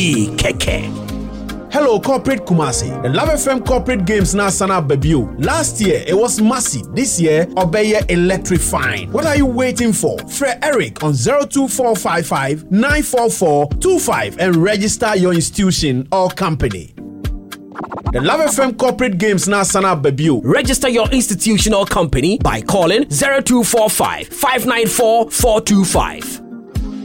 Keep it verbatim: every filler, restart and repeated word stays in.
E Keke. Hello, Corporate Kumasi. The Love F M Corporate Games now sana babio. Last year, it was massive. This year, Obeye electrifying. What are you waiting for? Fred Eric on zero two four five five nine four four two five and register your institution or company. The Love F M Corporate Games now sana babio. Register your institution or company by calling zero two four five five nine four four two five.